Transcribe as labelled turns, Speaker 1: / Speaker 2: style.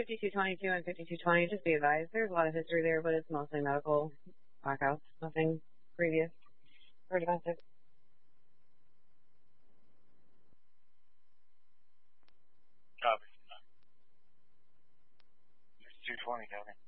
Speaker 1: 5222 and 5220, just be advised. There's a lot of history there, but it's mostly medical blackouts, nothing previous or domestic.
Speaker 2: Copy. 220, copy.